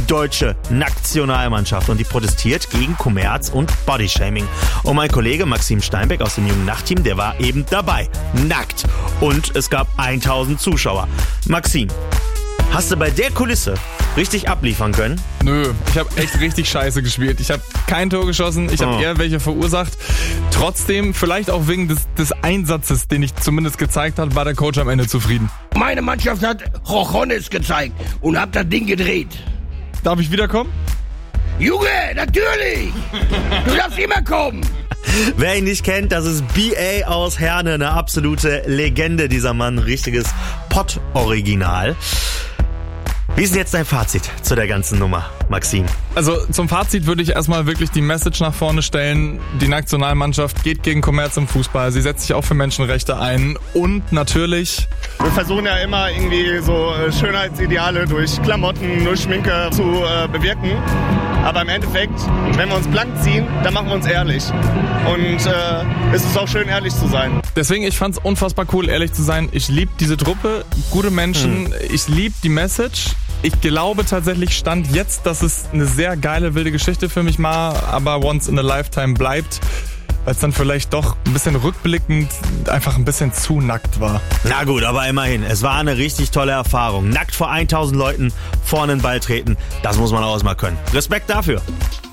deutsche Nationalmannschaft und die protestiert gegen Kommerz und Bodyshaming. Und mein Kollege Maxim Steinbeck aus dem Jungen Nachtteam, der war eben dabei. Nackt. Und es gab 1000 Zuschauer. Maxim, hast du bei der Kulisse richtig abliefern können? Nö, ich habe echt richtig scheiße gespielt. Ich habe kein Tor geschossen, ich habe eher welche verursacht. Trotzdem, vielleicht auch wegen des Einsatzes, den ich zumindest gezeigt habe, war der Coach am Ende zufrieden. Meine Mannschaft hat Rochones gezeigt und hab das Ding gedreht. Darf ich wiederkommen? Junge, natürlich! Du darfst immer kommen! Wer ihn nicht kennt, das ist B.A. aus Herne, eine absolute Legende, dieser Mann, richtiges Pott-Original. Wie ist denn jetzt dein Fazit zu der ganzen Nummer, Maxim? Also zum Fazit würde ich erstmal wirklich die Message nach vorne stellen. Die Nationalmannschaft geht gegen Kommerz im Fußball. Sie setzt sich auch für Menschenrechte ein. Und natürlich... Wir versuchen ja immer irgendwie so Schönheitsideale durch Klamotten, durch Schminke zu bewirken. Aber im Endeffekt, wenn wir uns blank ziehen, dann machen wir uns ehrlich. Und es ist auch schön, ehrlich zu sein. Deswegen, ich fand's unfassbar cool, ehrlich zu sein. Ich liebe diese Truppe, gute Menschen. Ich liebe die Message. Ich glaube tatsächlich, Stand jetzt, dass es eine sehr geile, wilde Geschichte für mich war, aber once in a lifetime bleibt, weil es dann vielleicht doch ein bisschen rückblickend einfach ein bisschen zu nackt war. Na gut, aber immerhin, es war eine richtig tolle Erfahrung. Nackt vor 1000 Leuten vorne in den Ball treten, das muss man auch mal können. Respekt dafür.